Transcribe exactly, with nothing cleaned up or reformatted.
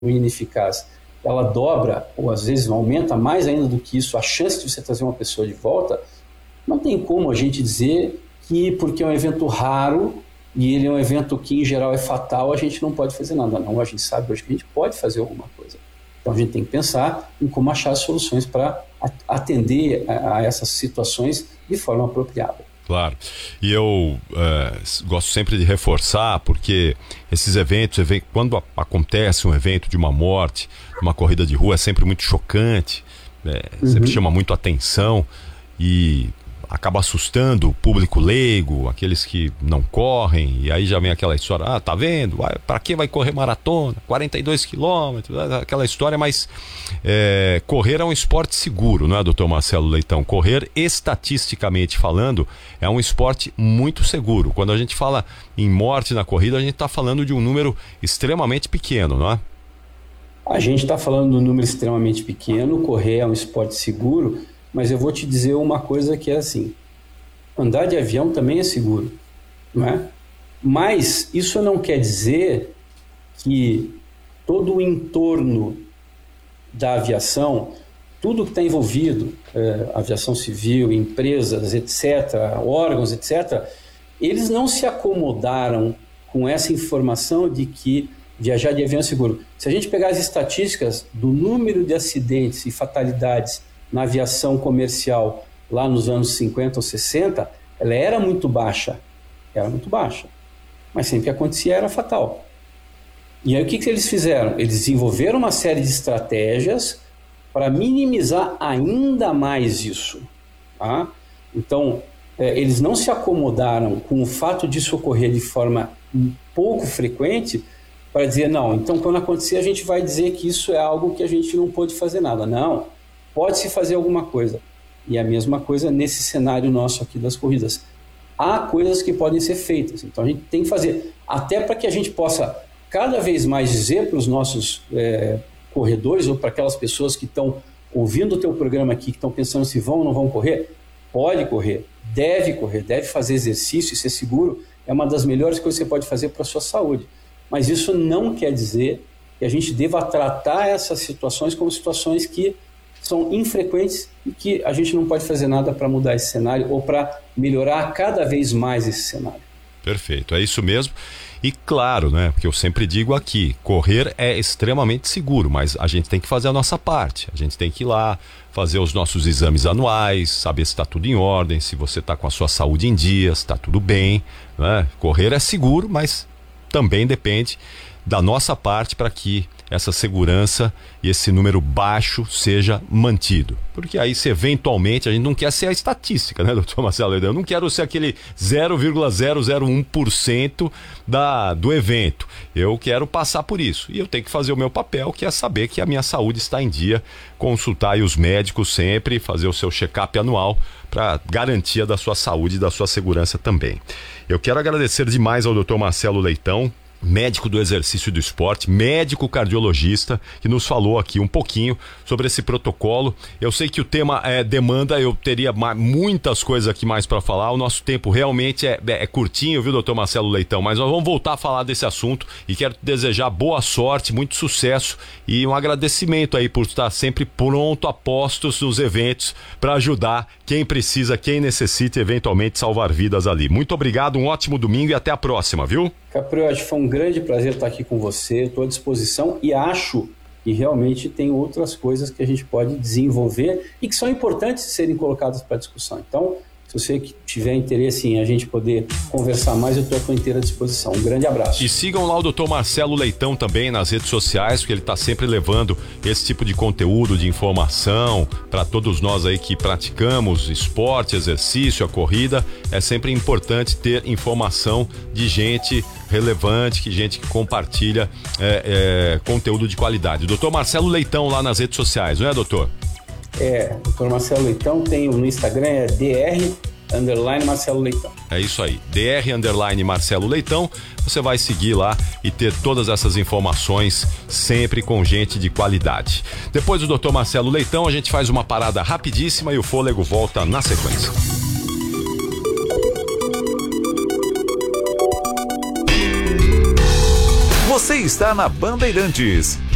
ineficaz, ela dobra, ou às vezes aumenta mais ainda do que isso, a chance de você trazer uma pessoa de volta, não tem como a gente dizer que porque é um evento raro e ele é um evento que em geral é fatal, a gente não pode fazer nada. Não, a gente sabe hoje que a gente pode fazer alguma coisa. Então a gente tem que pensar em como achar soluções para atender a, a essas situações de forma apropriada. Claro, e eu é, gosto sempre de reforçar, porque esses eventos, event- quando a- acontece um evento de uma morte, uma corrida de rua, é sempre muito chocante, é, sempre Uhum. chama muito atenção e acaba assustando o público leigo, aqueles que não correm, e aí já vem aquela história, ah, tá vendo, vai, pra que vai correr maratona, quarenta e dois quilômetros, aquela história, mas é, correr é um esporte seguro, não é, doutor Marcelo Leitão? Correr, estatisticamente falando, é um esporte muito seguro. Quando a gente fala em morte na corrida, a gente está falando de um número extremamente pequeno, não é? A gente está falando de um número extremamente pequeno, correr é um esporte seguro, mas eu vou te dizer uma coisa que é assim, andar de avião também é seguro, não é? Mas isso não quer dizer que todo o entorno da aviação, tudo que está envolvido, é, aviação civil, empresas, etcétera, órgãos, etcétera, eles não se acomodaram com essa informação de que viajar de avião é seguro. Se a gente pegar as estatísticas do número de acidentes e fatalidades na aviação comercial lá nos anos cinquenta ou sessenta, ela era muito baixa, era muito baixa, mas sempre que acontecia era fatal. E aí o que, que eles fizeram? Eles desenvolveram uma série de estratégias para minimizar ainda mais isso. Tá? Então, é, eles não se acomodaram com o fato disso ocorrer de forma pouco frequente para dizer, não, então quando acontecer a gente vai dizer que isso é algo que a gente não pôde fazer nada. Não, pode-se fazer alguma coisa. E a mesma coisa nesse cenário nosso aqui das corridas. Há coisas que podem ser feitas, então a gente tem que fazer, até para que a gente possa cada vez mais dizer para os nossos é, corredores ou para aquelas pessoas que estão ouvindo o teu programa aqui, que estão pensando se vão ou não vão correr, pode correr, deve correr, deve fazer exercício e ser seguro, é uma das melhores coisas que você pode fazer para a sua saúde. Mas isso não quer dizer que a gente deva tratar essas situações como situações que são infrequentes e que a gente não pode fazer nada para mudar esse cenário ou para melhorar cada vez mais esse cenário. Perfeito, é isso mesmo. E claro, né, porque eu sempre digo aqui, correr é extremamente seguro, mas a gente tem que fazer a nossa parte. A gente tem que ir lá, fazer os nossos exames anuais, saber se está tudo em ordem, se você está com a sua saúde em dia, se está tudo bem, né? Correr é seguro, mas também depende da nossa parte para que essa segurança e esse número baixo seja mantido. Porque aí, se eventualmente, a gente não quer ser a estatística, né, doutor Marcelo? Eu não quero ser aquele zero vírgula zero zero um por cento da, do evento. Eu quero passar por isso. E eu tenho que fazer o meu papel, que é saber que a minha saúde está em dia, consultar aí os médicos sempre, fazer o seu check-up anual para garantia da sua saúde e da sua segurança também. Eu quero agradecer demais ao doutor Marcelo Leitão, médico do exercício e do esporte, médico cardiologista, que nos falou aqui um pouquinho sobre esse protocolo. Eu sei que o tema é demanda, eu teria muitas coisas aqui mais para falar, o nosso tempo realmente é, é curtinho, viu, doutor Marcelo Leitão, mas nós vamos voltar a falar desse assunto e quero te desejar boa sorte, muito sucesso e um agradecimento aí por estar sempre pronto a postos nos eventos para ajudar quem precisa, quem necessita e eventualmente salvar vidas ali. Muito obrigado, um ótimo domingo e até a próxima, viu? Capriotti, foi um grande prazer estar aqui com você, estou à disposição e acho que realmente tem outras coisas que a gente pode desenvolver e que são importantes de serem colocadas para discussão. Então, se você tiver interesse em a gente poder conversar mais, eu estou à tua inteira disposição. Um grande abraço. E sigam lá o doutor Marcelo Leitão também nas redes sociais, porque ele está sempre levando esse tipo de conteúdo, de informação para todos nós aí que praticamos esporte, exercício, a corrida. É sempre importante ter informação de gente relevante, que gente que compartilha é, é, conteúdo de qualidade. doutor Marcelo Leitão lá nas redes sociais, não é, doutor? É, doutor Marcelo Leitão, tem no Instagram, é dr underline Marcelo Leitão. É isso aí, dr underline Marcelo Leitão. Você vai seguir lá e ter todas essas informações sempre com gente de qualidade. Depois do doutor Marcelo Leitão, a gente faz uma parada rapidíssima e o fôlego volta na sequência. Você está na Bandeirantes.